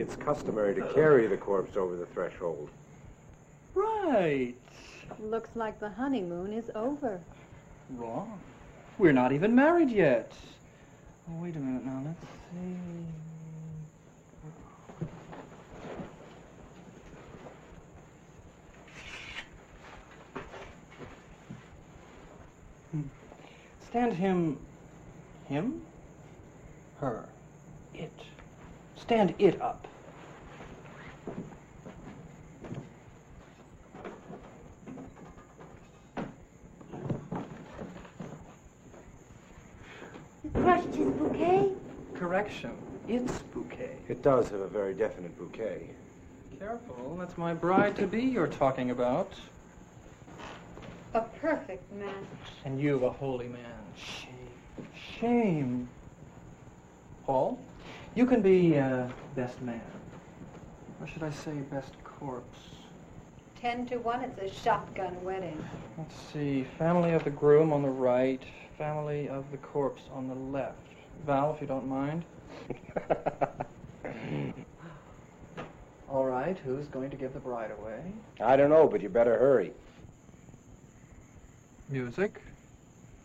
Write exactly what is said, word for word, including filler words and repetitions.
It's customary to carry the corpse over the threshold. Right. Looks like the honeymoon is over. Wrong. We're not even married yet. Oh, wait a minute now. Let's see. Stand him... him? Her. It. Stand it up. You crushed his bouquet? Correction. It's bouquet. It does have a very definite bouquet. Careful. That's my bride-to-be you're talking about. A perfect match. And you, a holy man. Shame. Shame. Paul, you can be uh, best man. Or should I say best corpse? Ten to one, it's a shotgun wedding. Let's see. Family of the groom on the right. Family of the corpse on the left. Val, if you don't mind. All right. Who's going to give the bride away? I don't know, but you better hurry. Music.